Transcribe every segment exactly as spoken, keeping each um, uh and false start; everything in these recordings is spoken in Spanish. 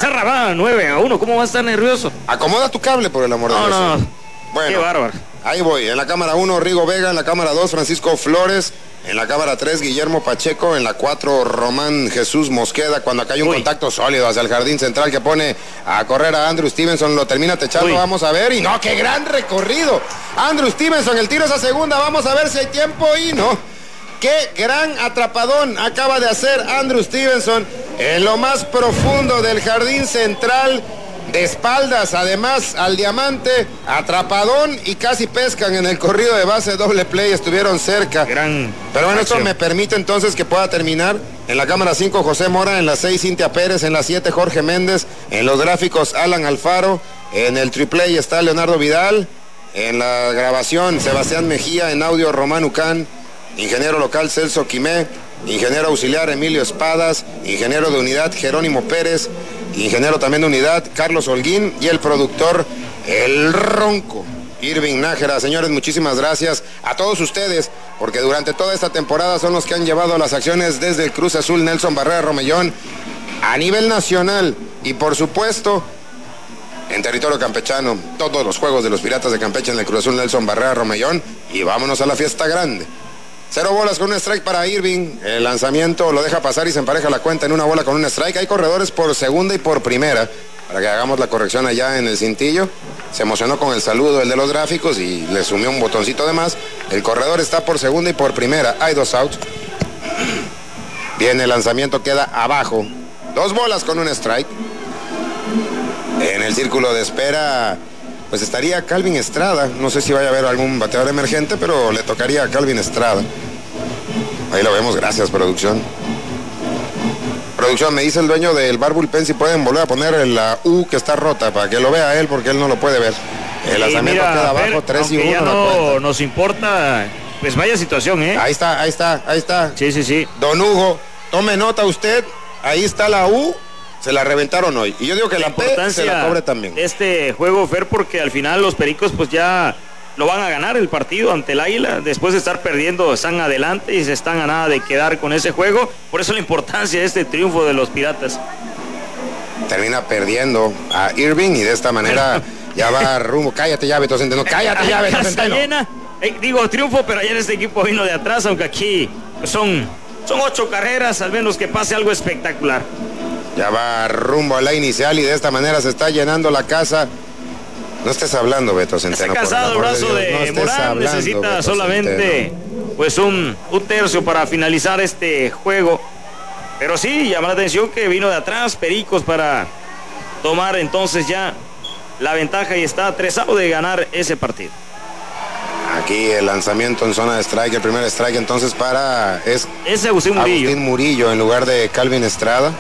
pizarra va nueve a uno. ¿Cómo va a estar nervioso? Acomoda tu cable, por el amor de Dios. No, no. Bueno, qué bárbaro. Ahí voy. En la cámara uno, Rigo Vega. En la cámara dos, Francisco Flores. En la cámara tres, Guillermo Pacheco. En la cuatro, Román Jesús Mosqueda. Cuando acá hay un Uy. contacto sólido hacia el jardín central que pone a correr a Andrew Stevenson. Lo termina techando, Uy. vamos a ver. Y no, qué gran recorrido. Andrew Stevenson, el tiro es a segunda. Vamos a ver si hay tiempo y no. Qué gran atrapadón acaba de hacer Andrew Stevenson en lo más profundo del jardín central. De espaldas, además, al diamante, atrapadón y casi pescan en el corrido de base doble play, estuvieron cerca. Gran Pero bueno, acción. esto me permite entonces que pueda terminar. En la cámara cinco, José Mora, en la seis, Cintia Pérez, en la siete, Jorge Méndez, en los gráficos, Alan Alfaro, en el triple está Leonardo Vidal, en la grabación, Sebastián Mejía, en audio, Román Ucán, ingeniero local, Celso Quimé, ingeniero auxiliar, Emilio Espadas, ingeniero de unidad, Jerónimo Pérez, ingeniero también de unidad, Carlos Holguín, y el productor, el ronco, Irving Nájera. Señores, muchísimas gracias a todos ustedes, porque durante toda esta temporada son los que han llevado las acciones desde el Cruz Azul Nelson Barrera Romellón a nivel nacional y por supuesto en territorio campechano, todos los juegos de los Piratas de Campeche en el Cruz Azul Nelson Barrera Romellón, y vámonos a la fiesta grande. Cero bolas con un strike para Irving. El lanzamiento lo deja pasar y se empareja la cuenta en una bola con un strike. Hay corredores por segunda y por primera. Para que hagamos la corrección allá en el cintillo. Se emocionó con el saludo el de los gráficos y le sumió un botoncito de más. El corredor está por segunda y por primera. Hay dos outs. Viene el lanzamiento, queda abajo. Dos bolas con un strike. En el círculo de espera pues estaría Calvin Estrada. No sé si vaya a haber algún bateador emergente, pero le tocaría a Calvin Estrada. Ahí lo vemos, gracias, producción. Producción, me dice el dueño del Bar Bullpen si pueden volver a poner la U que está rota para que lo vea él, porque él no lo puede ver. El lanzamiento mira, queda a ver, abajo, tres y aunque uno. ya no nos importa, pues vaya situación, ¿eh? Ahí está, ahí está, ahí está. Sí, sí, sí. Don Hugo, tome nota usted. Ahí está la U. Se la reventaron hoy. Y yo digo que la, la P se la cobre también. Este juego, Fer, porque al final los Pericos pues ya lo van a ganar el partido ante el Águila. Después de estar perdiendo, están adelante y se están a nada de quedar con ese juego. Por eso la importancia de este triunfo de los Piratas. Termina perdiendo a Irving y de esta manera ya va rumbo. Cállate ya, Beto Centeno. Cállate ya, Beto Centeno. Llena. Eh, digo, triunfo, pero ayer este equipo vino de atrás, aunque aquí pues, son, son ocho carreras, al menos que pase algo espectacular. Ya va rumbo a la inicial y de esta manera se está llenando la casa. No estés hablando, Beto Centeno. Está cansado el brazo de, de no Morán, hablando, necesita Beto solamente Centeno. pues un, un tercio para finalizar este juego. Pero sí, llama la atención que vino de atrás Pericos para tomar entonces ya la ventaja y está atresado de ganar ese partido. Aquí el lanzamiento en zona de strike, el primer strike entonces para es ese Agustín Murillo. Agustín Murillo en lugar de Calvin Estrada.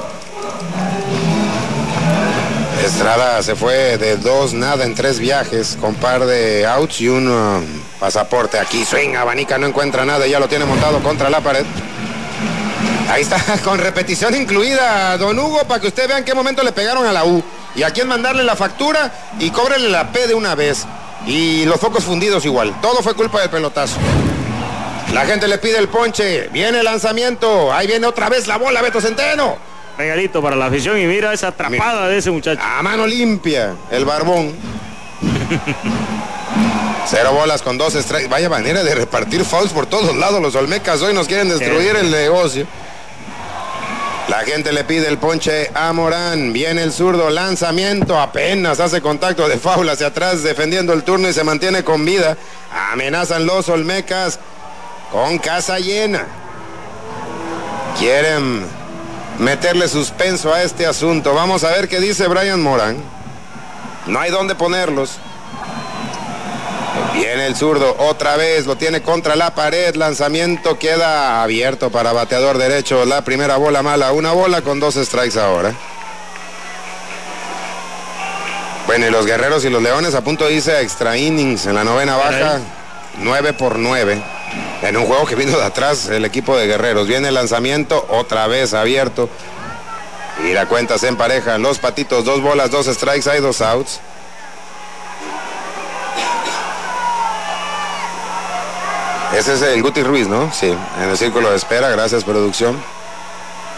Estrada se fue de dos nada en tres viajes con par de outs y un uh, pasaporte. Aquí swing, abanica, no encuentra nada, ya lo tiene montado contra la pared. Ahí está, con repetición incluida, don Hugo, para que usted vea en qué momento le pegaron a la U. Y a quién mandarle la factura y cóbrele la P de una vez. Y los focos fundidos igual. Todo fue culpa del pelotazo. La gente le pide el ponche. Viene el lanzamiento. Ahí viene otra vez la bola, Beto Centeno. Regalito para la afición y mira esa atrapada mira, de ese muchacho. A mano limpia, el barbón. Cero bolas con dos strikes. Vaya manera de repartir fouls por todos lados. Los Olmecas hoy nos quieren destruir sí. el negocio. La gente le pide el ponche a Morán. Viene el zurdo, lanzamiento. Apenas hace contacto de foul hacia atrás, defendiendo el turno y se mantiene con vida. Amenazan los Olmecas con casa llena. Quieren meterle suspenso a este asunto. Vamos a ver qué dice Brian Morán. No hay dónde ponerlos. Viene el zurdo otra vez, lo tiene contra la pared, lanzamiento queda abierto para bateador derecho. La primera bola mala, una bola con dos strikes ahora. Bueno, y los Guerreros y los Leones a punto dice extra innings en la novena baja, nueve por nueve. En un juego que vino de atrás el equipo de Guerreros. Viene el lanzamiento, otra vez abierto. Y la cuenta se empareja. Los Patitos, dos bolas, dos strikes, hay dos outs. Ese es el Guti Ruiz, ¿no? Sí, en el círculo de espera. Gracias, producción.